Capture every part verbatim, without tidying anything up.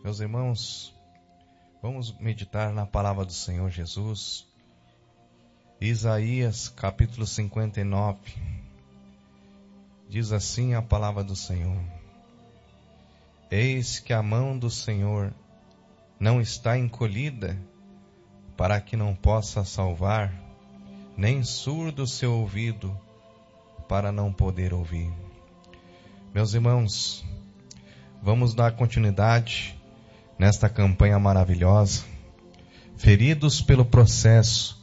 Meus irmãos, vamos meditar na palavra do Senhor Jesus. Isaías capítulo cinquenta e nove. Diz assim a palavra do Senhor: Eis que a mão do Senhor não está encolhida para que não possa salvar, nem surdo o seu ouvido para não poder ouvir. Meus irmãos, vamos dar continuidade nesta campanha maravilhosa. Feridos pelo processo,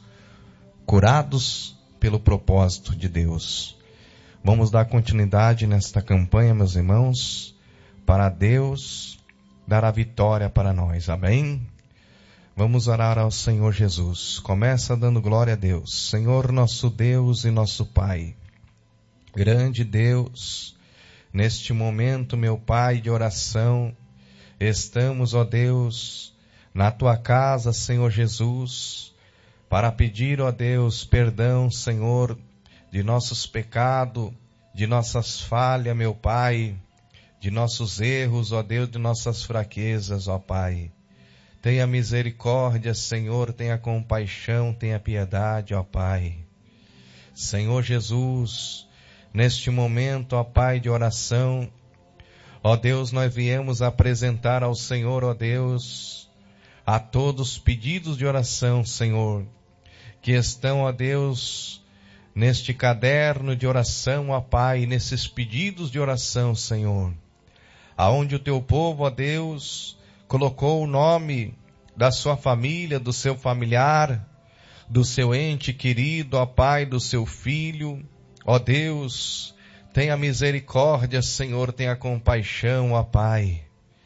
curados pelo propósito de Deus. Vamos dar continuidade nesta campanha, meus irmãos, para Deus dar a vitória para nós. Amém? Vamos orar ao Senhor Jesus. Começa dando glória a Deus. Senhor, nosso Deus e nosso Pai, grande Deus, neste momento, meu Pai, de oração, estamos, ó Deus, na Tua casa, Senhor Jesus, para pedir, ó Deus, perdão, Senhor, de nossos pecados, de nossas falhas, meu Pai, de nossos erros, ó Deus, de nossas fraquezas, ó Pai. Tenha misericórdia, Senhor, tenha compaixão, tenha piedade, ó Pai. Senhor Jesus, neste momento, ó Pai, de oração, ó Deus, nós viemos apresentar ao Senhor, ó Deus, a todos os pedidos de oração, Senhor, que estão, ó Deus, neste caderno de oração, ó Pai, nesses pedidos de oração, Senhor, aonde o Teu povo, ó Deus, colocou o nome da sua família, do seu familiar, do seu ente querido, ó Pai, do seu filho, ó Deus, tenha misericórdia, Senhor, tenha compaixão, ó Pai.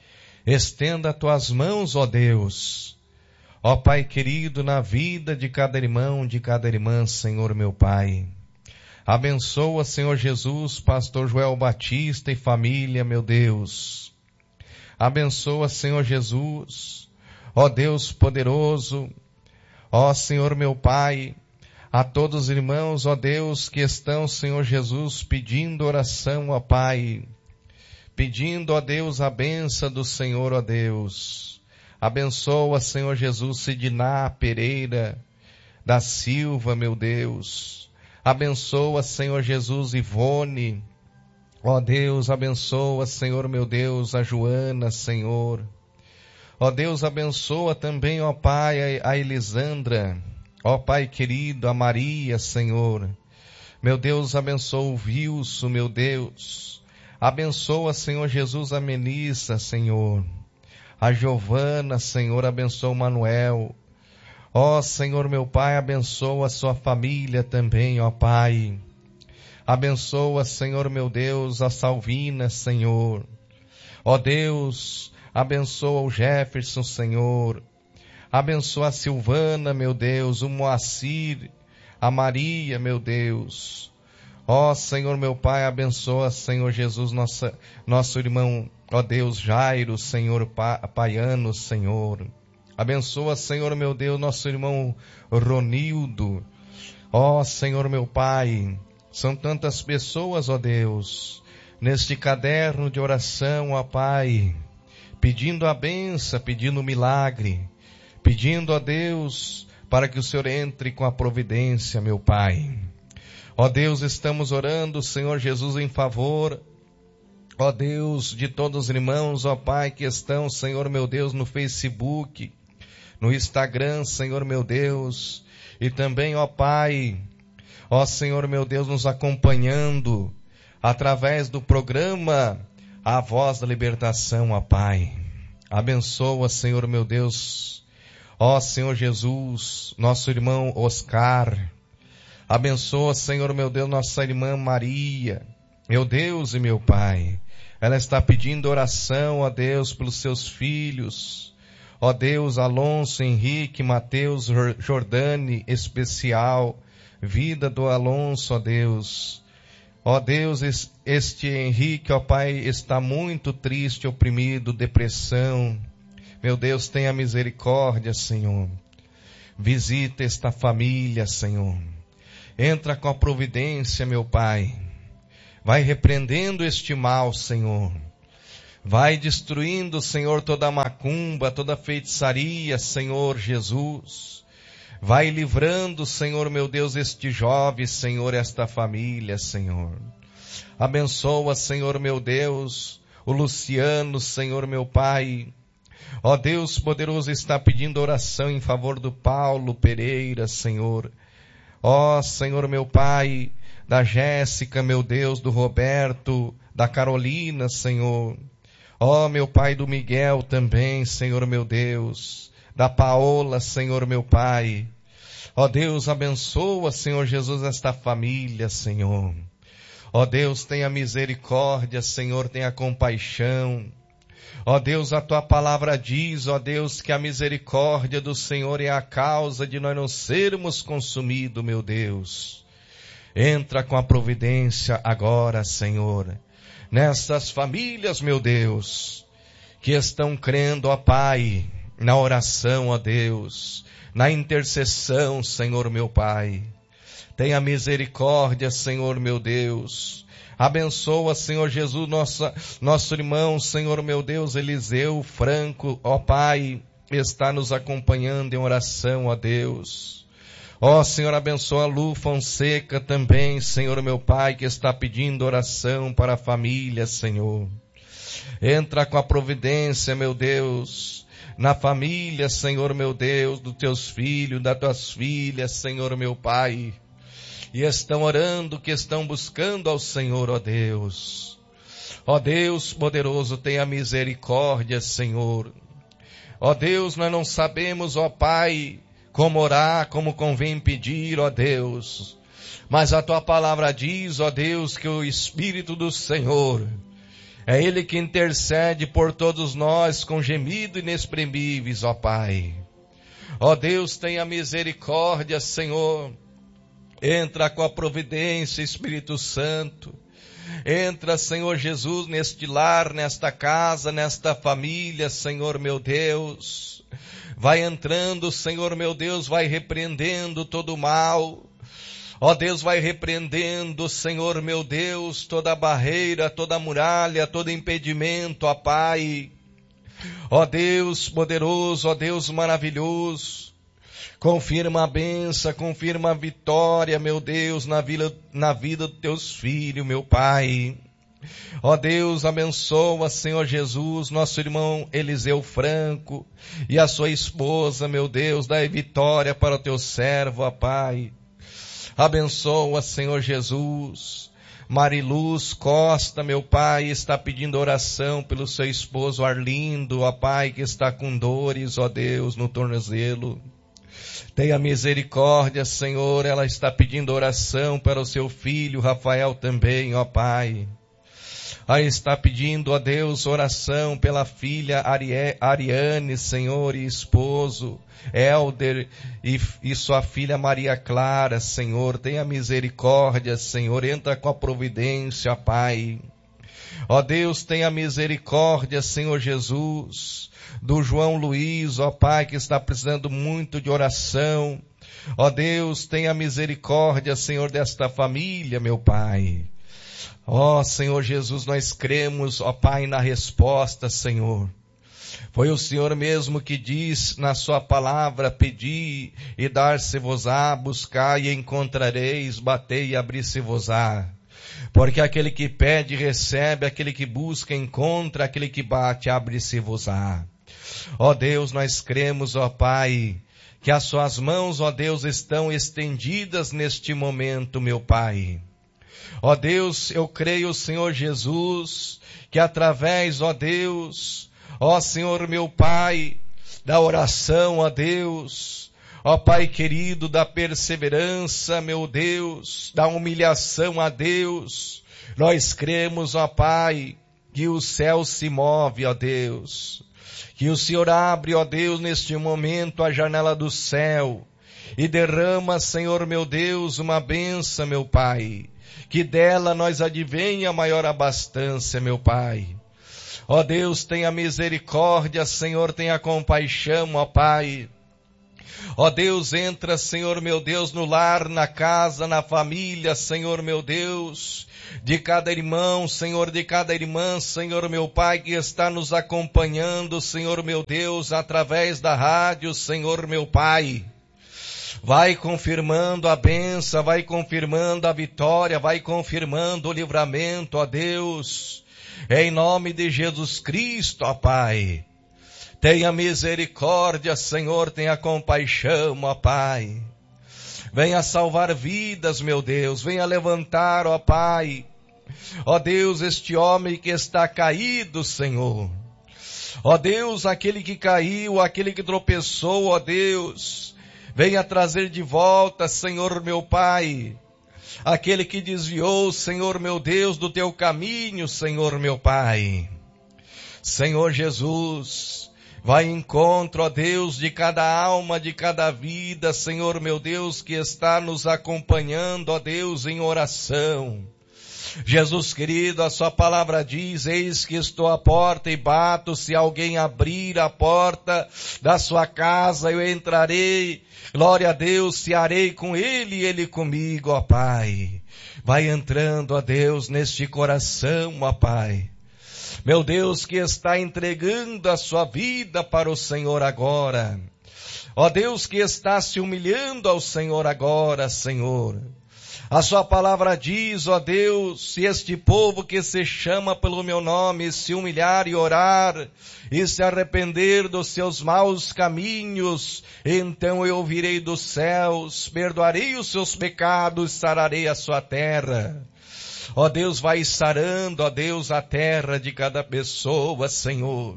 Estenda Tuas mãos, ó Deus, ó Pai querido, na vida de cada irmão, de cada irmã, Senhor meu Pai. Abençoa, Senhor Jesus, pastor Joel Batista e família, meu Deus. Abençoa, Senhor Jesus, ó Deus poderoso, ó Senhor meu Pai, a todos os irmãos, ó Deus, que estão, Senhor Jesus, pedindo oração, ó Pai, pedindo, ó Deus, a bênção do Senhor, ó Deus. Abençoa, Senhor Jesus, Sidná Pereira da Silva, meu Deus. Abençoa, Senhor Jesus, Ivone, ó Deus, abençoa, Senhor meu Deus, a Joana, Senhor. Ó Deus, abençoa também, ó Pai, a Elisandra, ó Pai querido, a Maria, Senhor. Meu Deus, abençoa o Wilson, meu Deus. Abençoa, Senhor Jesus, a Melissa, Senhor. A Giovana, Senhor, abençoa o Manuel. Ó Senhor, meu Pai, abençoa a sua família também, ó Pai. Abençoa, Senhor, meu Deus, a Salvina, Senhor. Ó Deus, abençoa o Jefferson, Senhor. Abençoa a Silvana, meu Deus, o Moacir, a Maria, meu Deus. Ó Senhor, meu Pai, abençoa, Senhor Jesus, nossa, nosso irmão, ó Deus, Jairo, Senhor, pa, Paiano, Senhor. Abençoa, Senhor, meu Deus, nosso irmão Ronildo. Ó Senhor, meu Pai, são tantas pessoas, ó Deus, neste caderno de oração, ó Pai, pedindo a bênção, pedindo o milagre, pedindo a Deus para que o Senhor entre com a providência, meu Pai. Ó Deus, estamos orando, Senhor Jesus, em favor, ó Deus, de todos os irmãos, ó Pai, que estão, Senhor meu Deus, no Facebook, no Instagram, Senhor meu Deus, e também, ó Pai, ó Senhor meu Deus, nos acompanhando através do programa A Voz da Libertação, ó Pai. Abençoa, Senhor meu Deus, ó Senhor Jesus, nosso irmão Oscar. Abençoa, Senhor meu Deus, nossa irmã Maria, meu Deus e meu Pai. Ela está pedindo oração, ó Deus, pelos seus filhos. Ó Deus, Alonso, Henrique, Mateus, Jordane, especial. Vida do Alonso, ó Deus. Ó Deus, este Henrique, ó Pai, está muito triste, oprimido, depressão. Meu Deus, tenha misericórdia, Senhor. Visita esta família, Senhor. Entra com a providência, meu Pai. Vai repreendendo este mal, Senhor. Vai destruindo, Senhor, toda macumba, toda feitiçaria, Senhor Jesus. Vai livrando, Senhor meu Deus, este jovem, Senhor, esta família, Senhor. Abençoa, Senhor meu Deus, o Luciano, Senhor meu Pai. Ó Deus poderoso, está pedindo oração em favor do Paulo Pereira, Senhor. Ó Senhor meu Pai, da Jéssica, meu Deus, do Roberto, da Carolina, Senhor. Ó meu Pai, do Miguel também, Senhor meu Deus, da Paola, Senhor meu Pai. Ó Deus, abençoa, Senhor Jesus, esta família, Senhor. Ó Deus, tenha misericórdia, Senhor, tenha compaixão. Ó Deus, a tua palavra diz, ó Deus, que a misericórdia do Senhor é a causa de nós não sermos consumidos, meu Deus. Entra com a providência agora, Senhor, nessas famílias, meu Deus, que estão crendo, ó Pai, na oração, ó Deus, na intercessão, Senhor meu Pai. Tenha misericórdia, Senhor meu Deus. Abençoa, Senhor Jesus, nossa, nosso irmão, Senhor meu Deus, Eliseu Franco, ó Pai, está nos acompanhando em oração, ó Deus. Ó Senhor, abençoa a Lu Fonseca também, Senhor meu Pai, que está pedindo oração para a família, Senhor. Entra com a providência, meu Deus, na família, Senhor meu Deus, dos teus filhos, das tuas filhas, Senhor meu Pai. E estão orando, que estão buscando ao Senhor, ó Deus. Ó Deus poderoso, tenha misericórdia, Senhor. Ó Deus, nós não sabemos, ó Pai, como orar, como convém pedir, ó Deus. Mas a tua palavra diz, ó Deus, que o Espírito do Senhor é Ele que intercede por todos nós com gemido inexprimíveis, ó Pai. Ó Deus, tenha misericórdia, Senhor. Entra com a providência, Espírito Santo. Entra, Senhor Jesus, neste lar, nesta casa, nesta família, Senhor meu Deus. Vai entrando, Senhor meu Deus, vai repreendendo todo o mal. Ó Deus, vai repreendendo, Senhor meu Deus, toda barreira, toda muralha, todo impedimento, ó Pai. Ó Deus poderoso, ó Deus maravilhoso. Confirma a bênção, confirma a vitória, meu Deus, na vida, na vida dos teus filhos, meu Pai. Ó Deus, abençoa, Senhor Jesus, nosso irmão Eliseu Franco e a sua esposa, meu Deus, dai vitória para o teu servo, ó Pai. Abençoa, Senhor Jesus. Mariluz Costa, meu Pai, está pedindo oração pelo seu esposo Arlindo, ó Pai, que está com dores, ó Deus, no tornozelo. Tenha misericórdia, Senhor, ela está pedindo oração para o seu filho Rafael também, ó Pai. Aí está pedindo a Deus oração pela filha Ariane, Senhor, e esposo Helder e, e sua filha Maria Clara, Senhor. Tenha misericórdia, Senhor, entra com a providência, Pai. Ó Deus, tenha misericórdia, Senhor Jesus, do João Luiz, ó Pai, que está precisando muito de oração. Ó Deus, tenha misericórdia, Senhor, desta família, meu Pai. Ó Senhor Jesus, nós cremos, ó Pai, na resposta, Senhor. Foi o Senhor mesmo que diz na sua palavra, pedi e dar-se-vos-á, buscai e encontrareis, batei e abrir-se-vos-á. Porque aquele que pede, recebe, aquele que busca, encontra, aquele que bate, abre-se-vos-á. Ó Deus, nós cremos, ó Pai, que as suas mãos, ó Deus, estão estendidas neste momento, meu Pai. Ó Deus, eu creio, Senhor Jesus, que através, ó Deus, ó Senhor meu Pai, da oração, ó Deus, ó Pai querido, da perseverança, meu Deus, da humilhação a Deus, nós cremos, ó Pai, que o céu se move, ó Deus, que o Senhor abre, ó Deus, neste momento a janela do céu e derrama, Senhor meu Deus, uma bênção, meu Pai, que dela nós advenha a maior abastança, meu Pai. Ó Deus, tenha misericórdia, Senhor, tenha compaixão, ó Pai. Ó Deus, entra, Senhor meu Deus, no lar, na casa, na família, Senhor meu Deus, de cada irmão, Senhor, de cada irmã, Senhor meu Pai, que está nos acompanhando, Senhor meu Deus, através da rádio, Senhor meu Pai. Vai confirmando a bênção, vai confirmando a vitória, vai confirmando o livramento, ó Deus, em nome de Jesus Cristo, ó Pai. Tenha misericórdia, Senhor, tenha compaixão, ó Pai. Venha salvar vidas, meu Deus, venha levantar, ó Pai. Ó Deus, este homem que está caído, Senhor. Ó Deus, aquele que caiu, aquele que tropeçou, ó Deus, venha trazer de volta, Senhor meu Pai, aquele que desviou, Senhor meu Deus, do teu caminho, Senhor meu Pai. Senhor Jesus, vai em encontro, ó Deus, de cada alma, de cada vida, Senhor meu Deus, que está nos acompanhando, ó Deus, em oração. Jesus querido, a sua palavra diz, eis que estou à porta e bato, se alguém abrir a porta da sua casa, eu entrarei, glória a Deus, cearei com ele e ele comigo, ó Pai. Vai entrando, ó Deus, neste coração, ó Pai. Meu Deus, que está entregando a sua vida para o Senhor agora. Ó Deus, que está se humilhando ao Senhor agora, Senhor. A sua palavra diz, ó Deus, se este povo que se chama pelo meu nome se humilhar e orar e se arrepender dos seus maus caminhos, então eu ouvirei dos céus, perdoarei os seus pecados, sararei a sua terra. Ó Deus, vai sarando, ó Deus, a terra de cada pessoa, Senhor.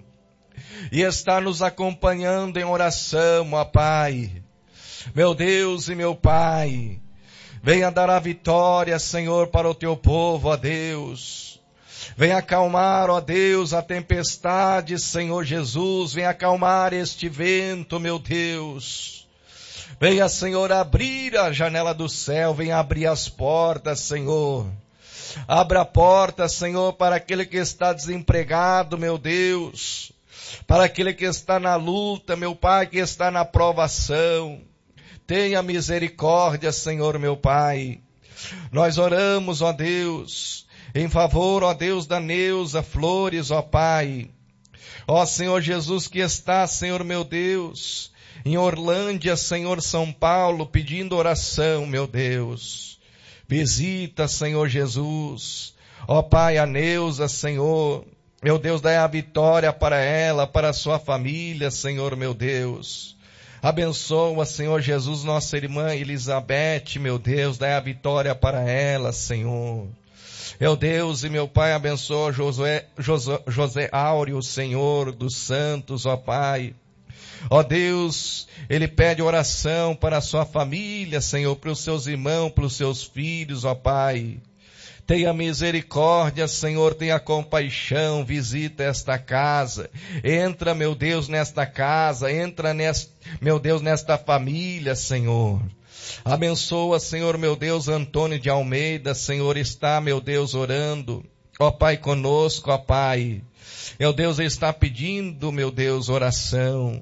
E está nos acompanhando em oração, ó Pai. Meu Deus e meu Pai, venha dar a vitória, Senhor, para o teu povo, ó Deus. Venha acalmar, ó Deus, a tempestade, Senhor Jesus. Venha acalmar este vento, meu Deus. Venha, Senhor, abrir a janela do céu. Venha abrir as portas, Senhor. Abra a porta, Senhor, para aquele que está desempregado, meu Deus. Para aquele que está na luta, meu Pai, que está na provação. Tenha misericórdia, Senhor, meu Pai. Nós oramos, ó Deus, em favor, ó Deus, da Neuza Flores, ó Pai. Ó Senhor Jesus, que está, Senhor, meu Deus, em Orlândia, Senhor, São Paulo, pedindo oração, meu Deus. Visita, Senhor Jesus. Ó Pai, a Neuza, Senhor, meu Deus, dá a vitória para ela, para a sua família, Senhor, meu Deus. Abençoa, Senhor Jesus, nossa irmã Elizabeth, meu Deus, dá a vitória para ela, Senhor. Meu Deus e meu Pai, abençoa Josué, José, José Áureo, Senhor dos santos, ó Pai. Ó Deus, ele pede oração para a sua família, Senhor, para os seus irmãos, para os seus filhos, ó Pai. Tenha misericórdia, Senhor, tenha compaixão, visita esta casa. Entra, meu Deus, nesta casa, entra, nesta, meu Deus, nesta família, Senhor. Abençoa, Senhor, meu Deus, Antônio de Almeida, Senhor, está, meu Deus, orando. Ó Pai, conosco, ó Pai. Meu Deus, ele está pedindo, meu Deus, oração.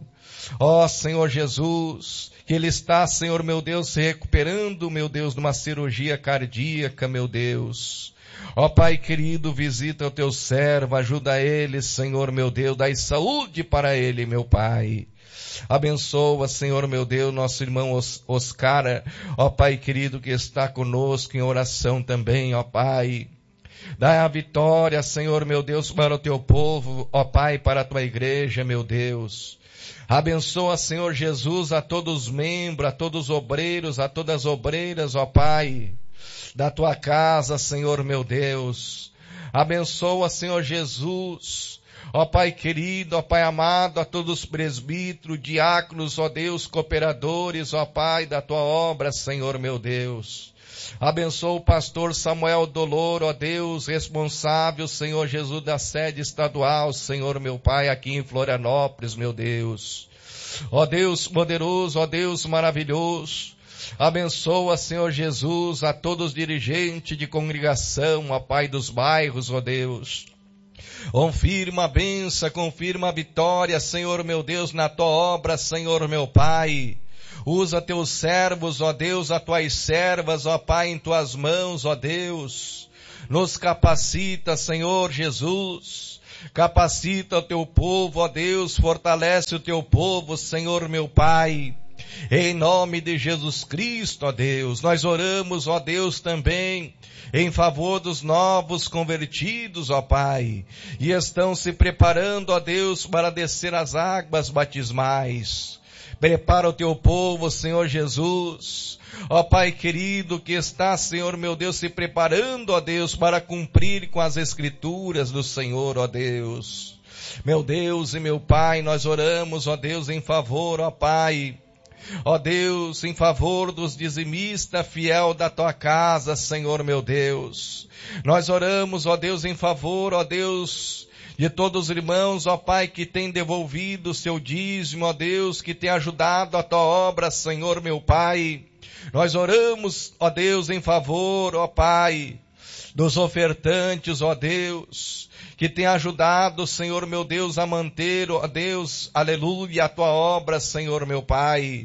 Ó Senhor Jesus, que ele está, Senhor meu Deus, se recuperando, meu Deus, de uma cirurgia cardíaca, meu Deus. Ó Pai querido, visita o teu servo, ajuda ele, Senhor meu Deus, dai saúde para ele, meu Pai. Abençoa, Senhor meu Deus, nosso irmão Oscar, ó Pai querido, que está conosco em oração também, ó Pai. Dá a vitória, Senhor meu Deus, para o teu povo, ó Pai, para a tua igreja, meu Deus. Abençoa, Senhor Jesus, a todos os membros, a todos os obreiros, a todas as obreiras, ó Pai, da tua casa, Senhor meu Deus. Abençoa, Senhor Jesus, ó Pai querido, ó Pai amado, a todos os presbíteros, diáconos, ó Deus, cooperadores, ó Pai, da tua obra, Senhor meu Deus. Abençoa o pastor Samuel Dolor, ó Deus, responsável, Senhor Jesus, da sede estadual, Senhor meu Pai, aqui em Florianópolis, meu Deus. Ó Deus poderoso, ó Deus maravilhoso. Abençoa, Senhor Jesus, a todos os dirigentes de congregação, ó Pai dos bairros, ó Deus. Confirma a bênção, confirma a vitória, Senhor meu Deus, na tua obra, Senhor meu Pai. Usa teus servos, ó Deus, as tuas servas, ó Pai, em tuas mãos, ó Deus. Nos capacita, Senhor Jesus. Capacita o teu povo, ó Deus, fortalece o teu povo, Senhor meu Pai. Em nome de Jesus Cristo, ó Deus, nós oramos, ó Deus, também em favor dos novos convertidos, ó Pai, e estão se preparando, ó Deus, para descer as águas batismais. Prepara o teu povo, Senhor Jesus. Ó Pai querido, que está, Senhor meu Deus, se preparando, ó Deus, para cumprir com as Escrituras do Senhor, ó Deus. Meu Deus e meu Pai, nós oramos, ó Deus, em favor, ó Pai, ó Deus, em favor dos dizimistas fiel da tua casa, Senhor meu Deus. Nós oramos, ó Deus, em favor, ó Deus, de todos os irmãos, ó Pai, que têm devolvido o seu dízimo, ó Deus, que têm ajudado a tua obra, Senhor meu Pai. Nós oramos, ó Deus, em favor, ó Pai, dos ofertantes, ó Deus, que tem ajudado, Senhor meu Deus, a manter, ó Deus, aleluia, a tua obra, Senhor meu Pai.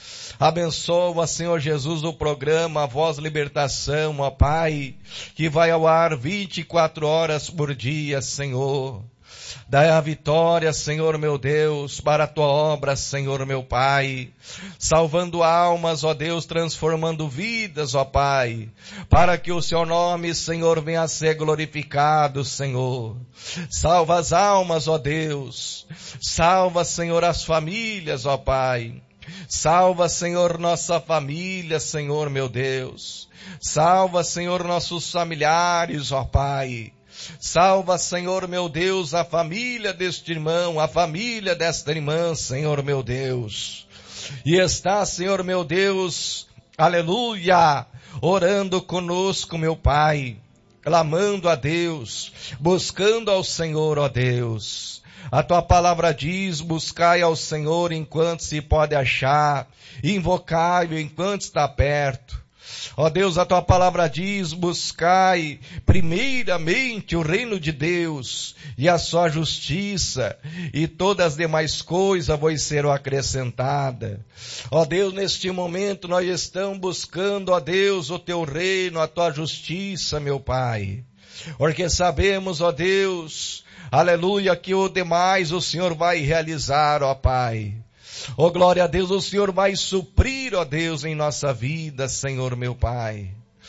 Abençoa, Senhor Jesus, o programa Voz Libertação, ó Pai, que vai ao ar vinte e quatro horas por dia, Senhor. Dai a vitória, Senhor meu Deus, para a tua obra, Senhor meu Pai, salvando almas, ó Deus, transformando vidas, ó Pai, para que o seu nome, Senhor, venha a ser glorificado, Senhor. Salva as almas, ó Deus, salva, Senhor, as famílias, ó Pai. Salva, Senhor, nossa família, Senhor meu Deus. Salva, Senhor, nossos familiares, ó Pai. Salva, Senhor meu Deus, a família deste irmão, a família desta irmã, Senhor meu Deus. E está, Senhor meu Deus, aleluia, orando conosco, meu Pai, clamando a Deus, buscando ao Senhor, ó Deus. A tua palavra diz, buscai ao Senhor enquanto se pode achar, invocai-o enquanto está perto. Ó Deus, a tua palavra diz, buscai primeiramente o reino de Deus e a sua justiça, e todas as demais coisas vos serão acrescentadas. Ó Deus, neste momento nós estamos buscando, ó Deus, o teu reino, a tua justiça, meu Pai, porque sabemos, ó Deus, aleluia, que o demais o Senhor vai realizar, ó Pai. Oh, glória a Deus, o Senhor vai suprir, ó Deus, em nossa vida, Senhor meu Pai.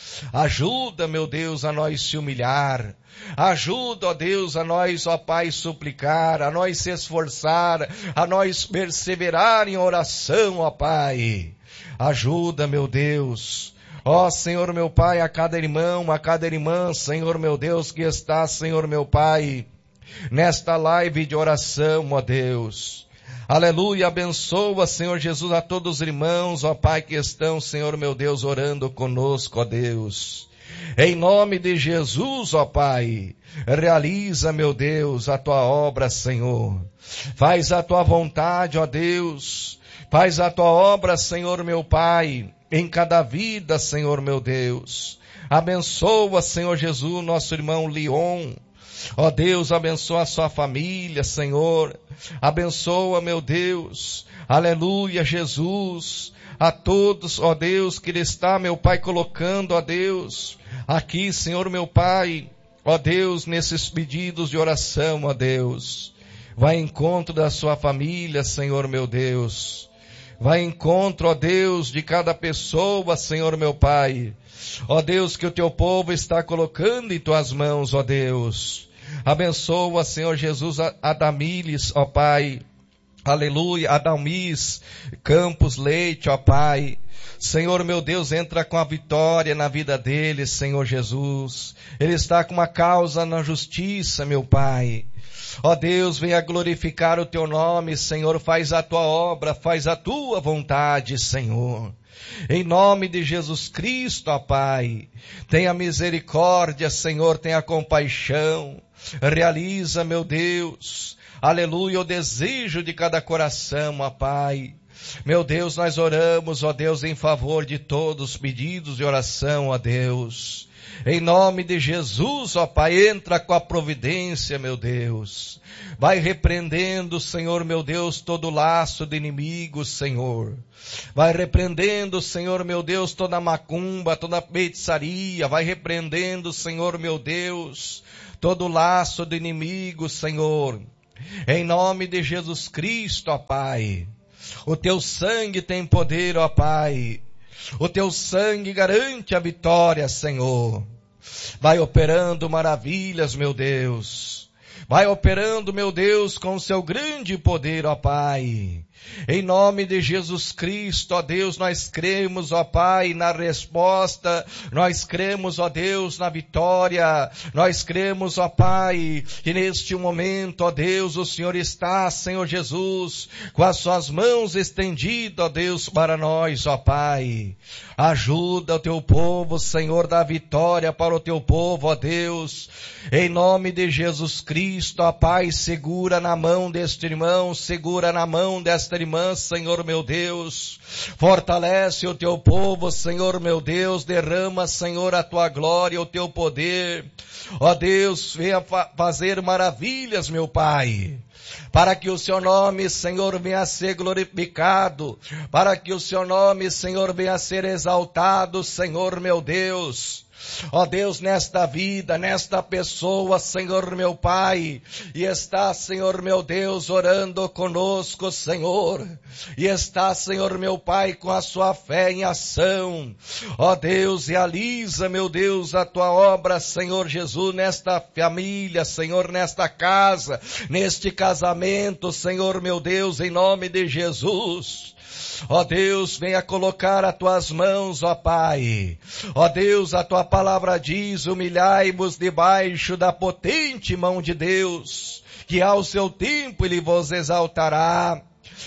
Ajuda, meu Deus, a nós se humilhar. Ajuda, ó Deus, a nós, ó Pai, suplicar, a nós se esforçar, a nós perseverar em oração, ó Pai. Ajuda, meu Deus. Ó Senhor meu Pai, a cada irmão, a cada irmã, Senhor meu Deus, que está, Senhor meu Pai, nesta live de oração, ó Deus. Aleluia, abençoa, Senhor Jesus, a todos os irmãos, ó Pai, que estão, Senhor meu Deus, orando conosco, ó Deus. Em nome de Jesus, ó Pai, realiza, meu Deus, a tua obra, Senhor. Faz a tua vontade, ó Deus. Faz a tua obra, Senhor meu Pai, em cada vida, Senhor meu Deus. Abençoa, Senhor Jesus, nosso irmão Leon. Ó Deus, abençoa a sua família, Senhor. Abençoa, meu Deus. Aleluia, Jesus. A todos, ó Deus, que Ele está, meu Pai, colocando, ó Deus, aqui, Senhor, meu Pai, ó Deus, nesses pedidos de oração, ó Deus. Vai em encontro da sua família, Senhor, meu Deus. Vai em encontro, ó Deus, de cada pessoa, Senhor, meu Pai. Ó Deus, que o teu povo está colocando em tuas mãos, ó Deus. Abençoa, Senhor Jesus, Adamiles, ó Pai. Aleluia, Adalmis, Campos Leite, ó Pai. Senhor meu Deus, entra com a vitória na vida dele, Senhor Jesus. Ele está com uma causa na justiça, meu Pai. Ó Deus, venha glorificar o teu nome, Senhor. Faz a tua obra, faz a tua vontade, Senhor. Em nome de Jesus Cristo, ó Pai, tenha misericórdia, Senhor, tenha compaixão, realiza, meu Deus, aleluia, o desejo de cada coração, ó Pai. Meu Deus, nós oramos, ó Deus, em favor de todos os pedidos de oração, ó Deus. Em nome de Jesus, ó Pai, entra com a providência, meu Deus. Vai repreendendo, Senhor, meu Deus, todo laço de inimigos, Senhor. Vai repreendendo, Senhor, meu Deus, toda macumba, toda feitiçaria. Vai repreendendo, Senhor, meu Deus, todo laço de inimigos, Senhor. Em nome de Jesus Cristo, ó Pai. O teu sangue tem poder, ó Pai. O teu sangue garante a vitória, Senhor. Vai operando maravilhas, meu Deus. Vai operando, meu Deus, com o seu grande poder, ó Pai. Em nome de Jesus Cristo, ó Deus, nós cremos, ó Pai, na resposta. Nós cremos, ó Deus, na vitória. Nós cremos, ó Pai, que neste momento, ó Deus, o Senhor está, Senhor Jesus, com as suas mãos estendidas, ó Deus, para nós, ó Pai. Ajuda o teu povo, Senhor, da vitória para o teu povo, ó Deus. Em nome de Jesus Cristo, ó Pai, segura na mão deste irmão, segura na mão desta irmã, Senhor meu Deus. Fortalece o teu povo, Senhor meu Deus. Derrama, Senhor, a tua glória, o teu poder. Ó Deus, venha fa- fazer maravilhas, meu Pai. Para que o seu nome, Senhor, venha a ser glorificado. Para que o seu nome, Senhor, venha a ser exaltado, Senhor meu Deus. Ó Deus, nesta vida, nesta pessoa, Senhor meu Pai, e está, Senhor meu Deus, orando conosco, Senhor, e está, Senhor meu Pai, com a sua fé em ação. Ó Deus, realiza, meu Deus, a tua obra, Senhor Jesus, nesta família, Senhor, nesta casa, neste casamento, Senhor meu Deus, em nome de Jesus. Ó Deus, venha colocar as tuas mãos, ó Pai. Ó Deus, a tua palavra diz, humilhai-vos debaixo da potente mão de Deus, que ao seu tempo ele vos exaltará.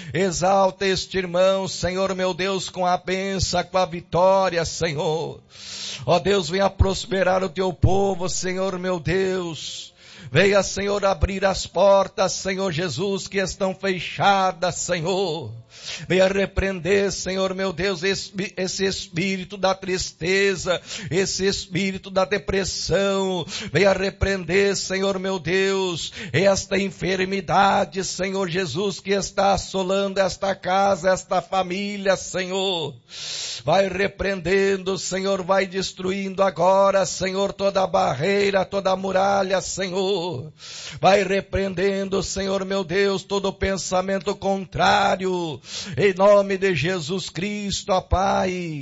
Exalta este irmão, Senhor meu Deus, com a bênção, com a vitória, Senhor. Ó Deus, venha prosperar o teu povo, Senhor meu Deus. Venha, Senhor, abrir as portas, Senhor Jesus, que estão fechadas, Senhor. Venha repreender, Senhor meu Deus, esse espírito da tristeza, esse espírito da depressão. Venha repreender, Senhor meu Deus, esta enfermidade, Senhor Jesus, que está assolando esta casa, esta família, Senhor. Vai repreendendo, Senhor, vai destruindo agora, Senhor, toda a barreira, toda a muralha, Senhor. Vai repreendendo, Senhor meu Deus, todo pensamento contrário. Em nome de Jesus Cristo, ó Pai.